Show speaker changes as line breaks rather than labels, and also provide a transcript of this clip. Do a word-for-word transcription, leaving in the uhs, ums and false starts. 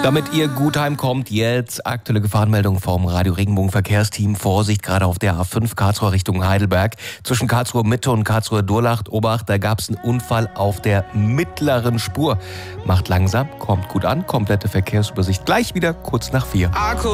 Damit ihr gut heimkommt, jetzt aktuelle Gefahrenmeldung vom Radio Regenbogen Verkehrsteam. Vorsicht, gerade auf der A fünf Karlsruhe Richtung Heidelberg. Zwischen Karlsruhe Mitte und Karlsruhe Durlach, Obacht, da gab es einen Unfall auf der mittleren Spur. Macht langsam, kommt gut an, komplette Verkehrsübersicht gleich wieder kurz nach vier.